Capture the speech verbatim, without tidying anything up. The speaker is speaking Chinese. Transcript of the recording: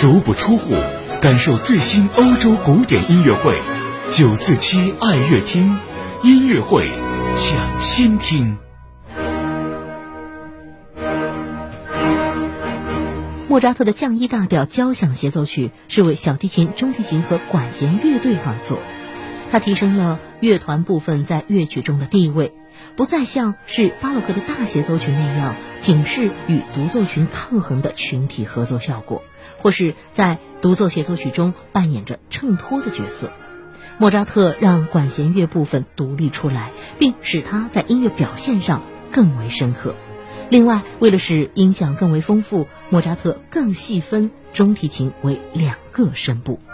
足不出户，感受最新欧洲古典音乐会。九四七爱乐厅音乐会抢先听。 莫扎特的降 E 大调交响协奏曲是为小提琴、中提琴和管弦乐队而作，它提升了乐团部分在乐曲中的地位，不再像是巴洛克的大协奏曲那样仅是与独奏群抗衡的群体合作效果，或是在独奏协奏曲中扮演着衬托的角色。莫扎特让管弦乐部分独立出来，并使它在音乐表现上更为深刻。另外，为了使音响更为丰富，莫扎特更细分中提琴为两个声部。